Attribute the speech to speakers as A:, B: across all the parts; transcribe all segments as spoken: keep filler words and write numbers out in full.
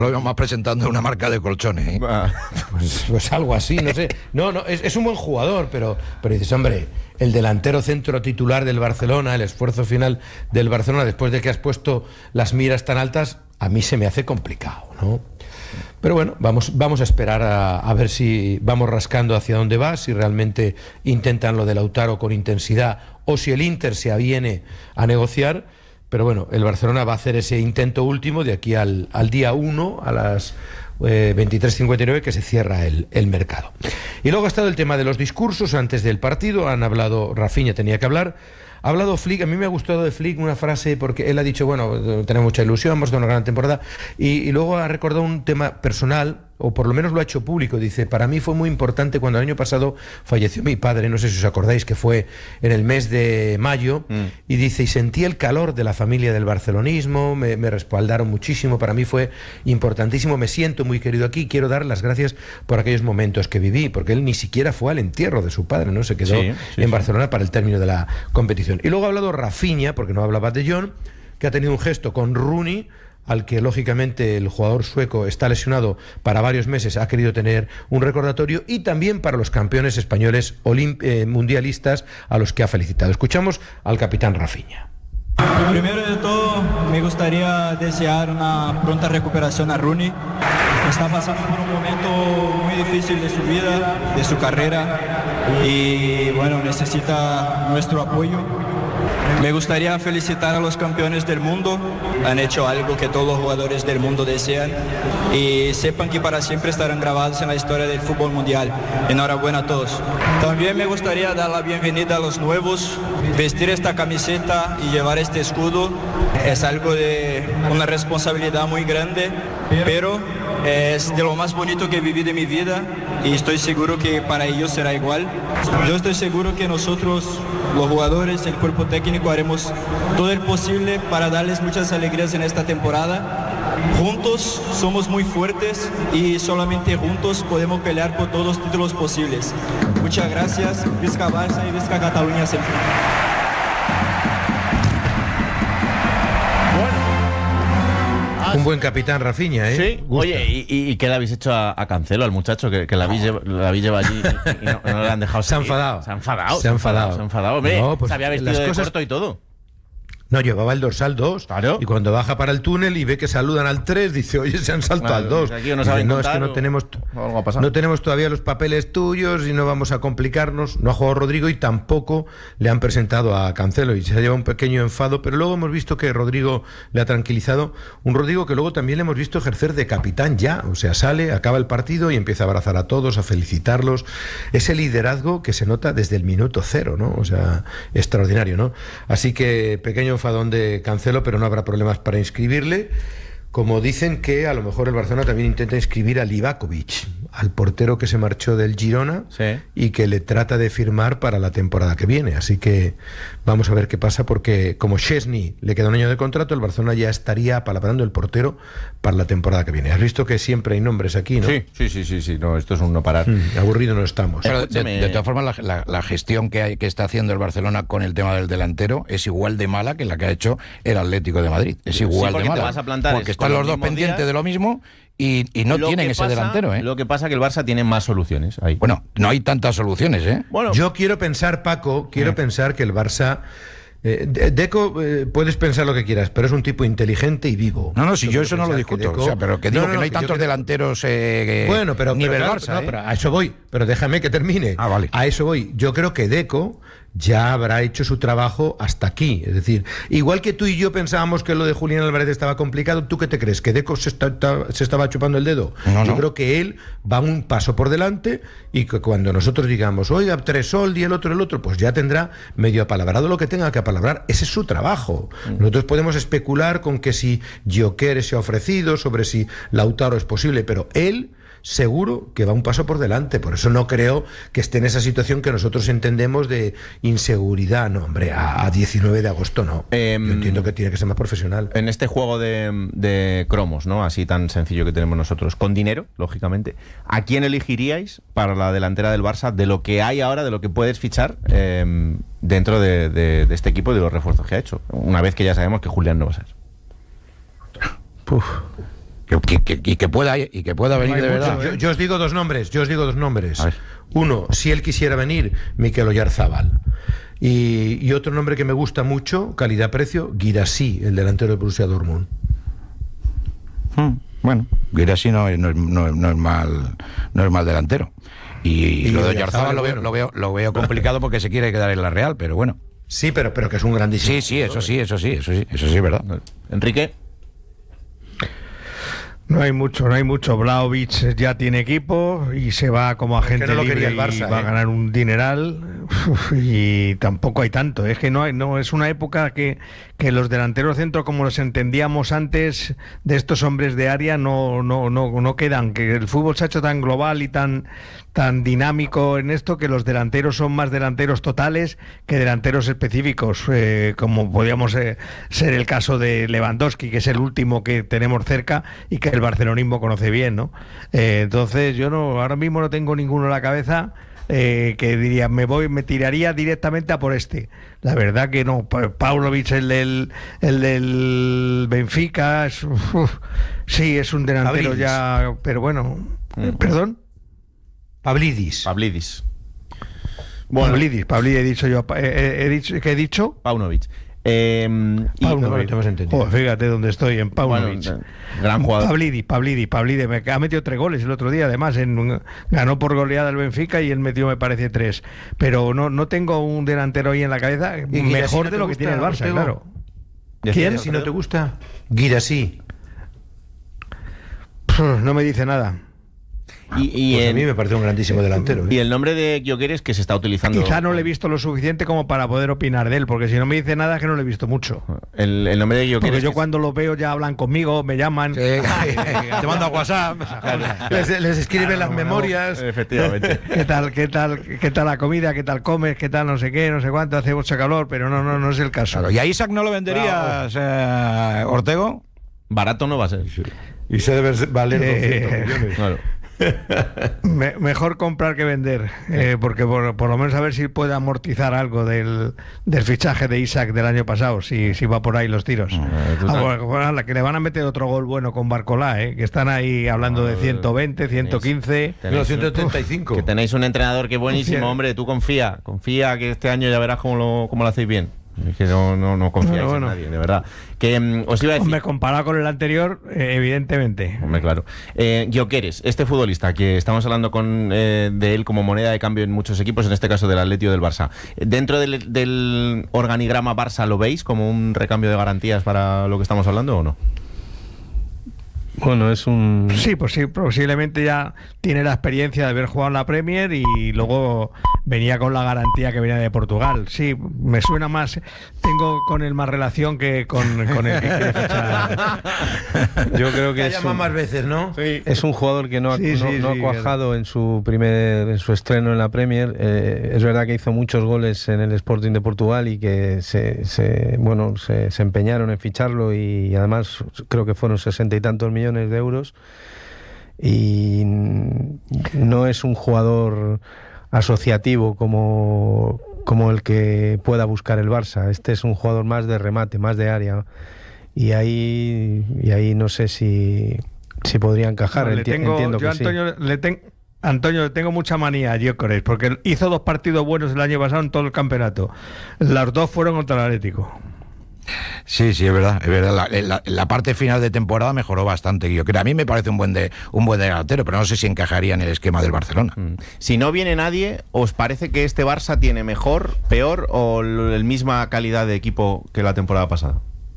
A: Lo íbamos presentando una marca de colchones, ¿eh?
B: Pues, pues algo así, no sé. No, no, es, es un buen jugador, pero, pero dices, hombre, el delantero centro titular del Barcelona, el esfuerzo final del Barcelona, después de que has puesto las miras tan altas, a mí se me hace complicado, ¿no? Pero bueno, vamos, vamos a esperar a, a ver si vamos rascando hacia dónde va, si realmente intentan lo de Lautaro con intensidad o si el Inter se aviene a negociar. Pero bueno, el Barcelona va a hacer ese intento último de aquí al, al día uno, a las eh, veintitrés cincuenta y nueve, que se cierra el, el mercado. Y luego ha estado el tema de los discursos antes del partido. Han hablado, Rafinha tenía que hablar. Ha hablado Flick, a mí me ha gustado de Flick una frase porque él ha dicho, bueno, tenemos mucha ilusión, hemos dado una gran temporada, y, y luego ha recordado un tema personal, o por lo menos lo ha hecho público. Dice, para mí fue muy importante cuando el año pasado falleció mi padre, no sé si os acordáis, que fue en el mes de mayo, mm. y dice, y sentí el calor de la familia del barcelonismo, me, me respaldaron muchísimo, para mí fue importantísimo, me siento muy querido aquí, quiero dar las gracias por aquellos momentos que viví, porque él ni siquiera fue al entierro de su padre, ¿no? Se quedó sí, sí, en sí. Barcelona para el término de la competición. Y luego ha hablado Rafinha, porque no hablaba de John, que ha tenido un gesto con Rooney, al que lógicamente el jugador sueco está lesionado para varios meses, ha querido tener un recordatorio, y también para los campeones españoles eh, mundialistas a los que ha felicitado. Escuchamos al capitán Rafinha.
C: Primero de todo, me gustaría desear una pronta recuperación a Rooney. Está pasando por un momento muy difícil de su vida, de su carrera, y bueno, necesita nuestro apoyo. Me gustaría felicitar a los campeones del mundo. Han hecho algo que todos los jugadores del mundo desean, y sepan que para siempre estarán grabados en la historia del fútbol mundial. Enhorabuena a todos. También me gustaría dar la bienvenida a los nuevos. Vestir esta camiseta y llevar este escudo es algo de una responsabilidad muy grande, pero es de lo más bonito que he vivido en mi vida, y estoy seguro que para ellos será igual. Yo estoy seguro que nosotros, los jugadores, el cuerpo técnico, haremos todo el posible para darles muchas alegrías en esta temporada. Juntos somos muy fuertes y solamente juntos podemos pelear por todos los títulos posibles. Muchas gracias. Visca Barça y Visca Cataluña siempre.
B: Un buen capitán, Rafinha, ¿eh?
D: Sí.
B: Gusta.
D: Oye, ¿y, y qué le habéis hecho a, a Cancelo, al muchacho, que, que la habéis lleva, la habéis llevado allí y no, no le han dejado
B: se
D: seguir?
B: Se ha enfadado.
D: Se ha enfadado.
B: Se ha enfadado.
D: Se ha enfadado. Hombre,
B: no, pues
D: se había vestido de cosas... corto y todo.
B: No, llevaba el dorsal dos.
D: Claro.
B: Y cuando baja para el túnel y ve que saludan al tres, dice, oye, se han saltado
D: claro,
B: al dos.
D: Aquí no,
B: dice, no, es que
D: o...
B: no tenemos, no tenemos todavía los papeles tuyos y no vamos a complicarnos. No ha jugado Rodrigo y tampoco le han presentado a Cancelo, y se ha llevado un pequeño enfado, pero luego hemos visto que Rodrigo le ha tranquilizado. Un Rodrigo que luego también le hemos visto ejercer de capitán ya. O sea, sale, acaba el partido y empieza a abrazar a todos, a felicitarlos. Ese liderazgo que se nota desde el minuto cero, ¿no? O sea, extraordinario, ¿no? Así que pequeño enfadón de Cancelo, pero no habrá problemas para inscribirle. Como dicen que a lo mejor el Barcelona también intenta inscribir a Livakovic, al portero que se marchó del Girona, sí, y que le trata de firmar para la temporada que viene. Así que vamos a ver qué pasa, porque como Szczesny le queda un año de contrato, el Barcelona ya estaría apalabrando el portero para la temporada que viene. Has visto que siempre hay nombres aquí, ¿no?
D: Sí, sí, sí, sí, sí. No, esto es un no parar.
B: Mm, aburrido no estamos.
A: Pero de, de todas formas, la, la, la gestión que, hay, que está haciendo el Barcelona con el tema del delantero es igual de mala que la que ha hecho el Atlético de Madrid. Es igual
D: sí,
A: de mala.
D: Te vas a plantar
A: porque están los dos pendientes días, de lo mismo y, y no tienen ese
D: pasa,
A: delantero, ¿eh?
D: Lo que pasa es que el Barça tiene más soluciones ahí.
A: Bueno, no hay tantas soluciones, ¿eh?
B: Bueno, yo quiero pensar, Paco, quiero eh. pensar que el Barça... Eh, Deco, eh, puedes pensar lo que quieras, pero es un tipo inteligente y vivo.
A: No, no, si yo eso no lo discuto, Deco, o sea, pero que digo no, no, que no hay que tantos creo... delanteros eh,
B: bueno, pero,
A: nivel
B: pero,
A: Barça,
B: no,
A: ¿eh?
B: pero a eso voy, pero déjame que termine.
A: Ah, vale.
B: A eso voy. Yo creo que Deco ya habrá hecho su trabajo hasta aquí. Es decir, igual que tú y yo pensábamos que lo de Julián Álvarez estaba complicado, ¿tú qué te crees? ¿Que Deco se, está, se estaba chupando el dedo?
A: No,
B: yo
A: no.
B: creo que él va un paso por delante, y que cuando nosotros digamos, oiga, Tresol y el otro, el otro, pues ya tendrá medio apalabrado lo que tenga que apalabrar. Ese es su trabajo. Nosotros podemos especular con que si Gyökeres se ha ofrecido, sobre si Lautaro es posible, pero él seguro que va un paso por delante. Por eso no creo que esté en esa situación que nosotros entendemos de inseguridad. No, hombre, a, a diecinueve de agosto no. Eh, Yo entiendo que tiene que ser más profesional.
D: En este juego de, de cromos, ¿no? Así tan sencillo que tenemos nosotros, con dinero, lógicamente, ¿a quién elegiríais para la delantera del Barça de lo que hay ahora, de lo que puedes fichar eh, dentro de, de, de este equipo y de los refuerzos que ha hecho? Una vez que ya sabemos que Julián no va a ser.
B: Uf.
A: Que, que, que, y que pueda y que pueda venir
B: no
A: de verdad.
B: Yo, yo os digo dos nombres, yo os digo dos nombres. Uno, si él quisiera venir, Mikel Oyarzábal. Y, y otro nombre que me gusta mucho, calidad-precio, Guirassy, el delantero de Borussia Dortmund.
A: Hmm, bueno, Guirassy no, no, no, no es mal no es mal delantero. Y, y lo de Oyarzábal lo veo, bueno. lo, veo, lo veo complicado porque se quiere quedar en la Real, pero bueno.
B: Sí, pero, pero que es un grandísimo.
A: Sí, sí, eso sí, eso sí, eso sí, eso sí es verdad.
D: Enrique.
E: No hay mucho, no hay mucho. Vlahovic ya tiene equipo y se va como agente no libre el Barça, y va eh? a ganar un dineral. Uf, y tampoco hay tanto. Es que no hay, no es una época que, que los delanteros centro, como los entendíamos antes, de estos hombres de área, no, no, no, no quedan. Que el fútbol se ha hecho tan global y tan, tan dinámico en esto que los delanteros son más delanteros totales que delanteros específicos, eh, como podríamos eh, ser el caso de Lewandowski, que es el último que tenemos cerca y que el barcelonismo conoce bien, ¿no? Eh, entonces yo no, ahora mismo no tengo ninguno en la cabeza eh, que diría, me voy, me tiraría directamente a por este. La verdad que no. Paunovic, el del, el del Benfica, es, uf, sí, es un delantero Pavlidis. Ya, pero bueno, uh-huh. ¿Perdón?
B: Pavlidis.
D: Pavlidis.
E: Bueno. Pavlidis, Pavlidis he dicho yo, he, he dicho, ¿qué he dicho?
D: Paunovic. Eh, y
E: Paunovic. No, no oh, fíjate dónde estoy, en Paunovic.
D: Bueno, gran jugador.
E: Pavlidis, Pavlidis, Pavlidis. Me ha metido tres goles el otro día, además. En, ganó por goleada el Benfica y él metió, me parece, tres. Pero no, no tengo un delantero ahí en la cabeza mejor no de lo que tiene el Barça, Ortego? Claro.
B: ¿Quién? Si no te gusta, Guirassy.
E: No me dice nada.
D: Y, y
B: pues
D: en,
B: a mí me parece un grandísimo delantero.
D: ¿eh? Y el nombre de Gyökeres que se está utilizando.
E: Quizá no le he visto lo suficiente como para poder opinar de él, porque si no me dice nada es que no lo he visto mucho.
D: El, el nombre de Gyökeres.
E: Porque yo cuando lo veo ya hablan conmigo, me llaman, sí. Te mando a WhatsApp,
B: les, les escriben las memorias.
D: Efectivamente.
E: ¿Qué tal, qué tal, qué tal la comida? ¿Qué tal comes? ¿Qué tal no sé qué? No sé cuánto. Hace mucho calor, pero no, no, no es el caso.
A: Claro. ¿Y a Isaac no lo venderías, eh, Ortego?
D: Barato no va a ser.
B: Y se debe valer doscientos
E: eh,
B: millones.
D: Claro.
E: Me, mejor comprar que vender, eh, porque por, por lo menos a ver si puede amortizar algo del, del fichaje de Isaac del año pasado, si, si va por ahí los tiros. No, ah, bueno, la que le van a meter otro gol bueno con Barcolá, eh, que están ahí hablando de ciento veinte, ciento quince,
B: no, ciento treinta y cinco.
D: Que tenéis un entrenador que es buenísimo, hombre, tú confía, confía que este año ya verás cómo lo, cómo lo hacéis bien. Es que no, no, no confiáis bueno, bueno. en nadie, de verdad. Que um, os iba a decir.
E: Hombre, comparado con el anterior, eh, evidentemente.
D: Hombre, claro. Eh, Gyökeres, este futbolista que estamos hablando con eh, de él como moneda de cambio en muchos equipos, en este caso del Atlético del Barça. ¿Dentro del, del organigrama Barça lo veis como un recambio de garantías para lo que estamos hablando o no?
E: Bueno, es un... Sí, pues sí, posiblemente ya tiene la experiencia de haber jugado en la Premier y luego venía con la garantía que venía de Portugal. Sí, me suena más... Tengo con él más relación que con, con el que quiere fichar.
B: Yo creo que... llama un, más veces, ¿no?
F: Sí. Es un jugador que no ha,
E: sí,
F: no,
E: sí,
F: no
E: sí,
F: ha cuajado en su primer en su estreno en la Premier. Eh, es verdad que hizo muchos goles en el Sporting de Portugal y que se, se bueno se, se empeñaron en ficharlo y además creo que fueron sesenta y tantos millones de euros y no es un jugador asociativo como, como el que pueda buscar el Barça. Este es un jugador más de remate, más de área y ahí y ahí no sé si, si podría encajar.
E: No, le Enti- tengo, entiendo yo que Antonio, sí. le tengo Antonio, le tengo mucha manía a Gyökeres porque hizo dos partidos buenos el año pasado en todo el campeonato. Los dos fueron contra el Atlético.
A: Sí, sí, es verdad, es verdad. La, la, la parte final de temporada mejoró bastante. Yo creo, a mí me parece un buen de un buen delantero, pero no sé si encajaría en el esquema del Barcelona.
D: Mm. Si no viene nadie, ¿os parece que este Barça tiene mejor, peor o la misma calidad de equipo que la temporada pasada?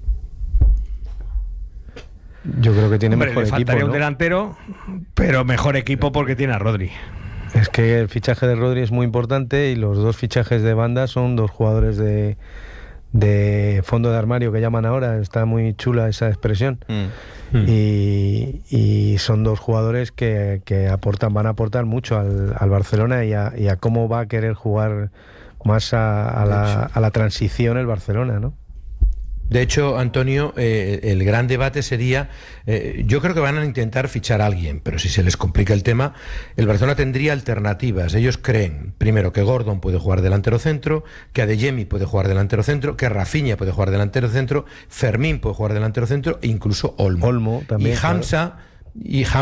F: Yo creo que tiene
E: Hombre,
F: mejor
E: le
F: equipo,
E: faltaría
F: ¿no?
E: un delantero, pero mejor equipo porque tiene a Rodri.
F: Es que el fichaje de Rodri es muy importante y los dos fichajes de banda son dos jugadores de de fondo de armario que llaman ahora, está muy chula esa expresión. Mm. Mm. Y, y son dos jugadores que, que aportan, van a aportar mucho al, al Barcelona y a, y a cómo va a querer jugar más a, a, la, a la transición el Barcelona, ¿no?
B: De hecho, Antonio, eh, el gran debate sería, eh, yo creo que van a intentar fichar a alguien, pero si se les complica el tema, el Barcelona tendría alternativas. Ellos creen, primero, que Gordon puede jugar delantero centro, que Adeyemi puede jugar delantero centro, que Rafinha puede jugar delantero centro, Fermín puede jugar delantero centro e incluso Olmo.
F: Olmo también,
B: y Hamza...
F: Claro.
B: y James